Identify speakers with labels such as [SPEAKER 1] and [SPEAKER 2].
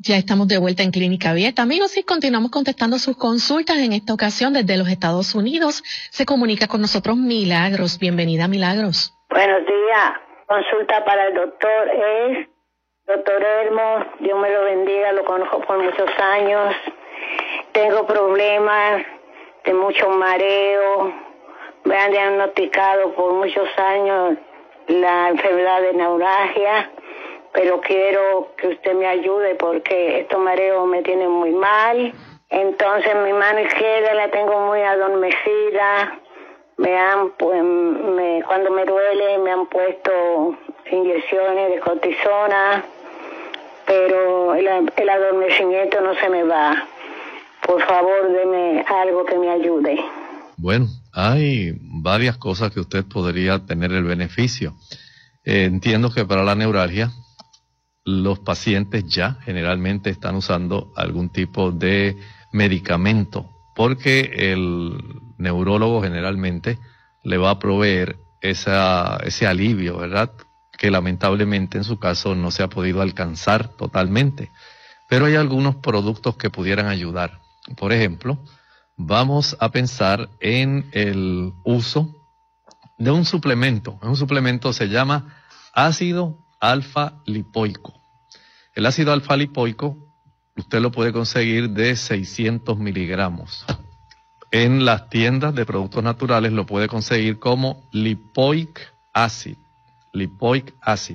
[SPEAKER 1] Ya estamos de vuelta en Clínica Abierta, amigos, y continuamos contestando sus consultas. En esta ocasión, desde los Estados Unidos, se comunica con nosotros Milagros. Bienvenida, Milagros.
[SPEAKER 2] Buenos días. Consulta para el doctor Hermos. Dios me lo bendiga, lo conozco por muchos años. Tengo problemas de mucho mareo. Me han diagnosticado por muchos años la enfermedad de neuralgia, pero quiero que usted me ayude porque estos mareos me tienen muy mal. Entonces mi mano izquierda la tengo muy adormecida. Cuando me duele me han puesto inyecciones de cortisona, pero el adormecimiento no se me va. Por favor, deme algo que me ayude.
[SPEAKER 3] Bueno, hay varias cosas que usted podría tener el beneficio. Entiendo que para la neuralgia los pacientes ya generalmente están usando algún tipo de medicamento, porque el neurólogo generalmente le va a proveer ese alivio, ¿verdad?, que lamentablemente en su caso no se ha podido alcanzar totalmente. Pero hay algunos productos que pudieran ayudar. Por ejemplo, vamos a pensar en el uso de un suplemento. Un suplemento se llama ácido alfa-lipoico. El ácido alfa-lipoico usted lo puede conseguir de 600 miligramos. En las tiendas de productos naturales lo puede conseguir como lipoic acid. Lipoic acid.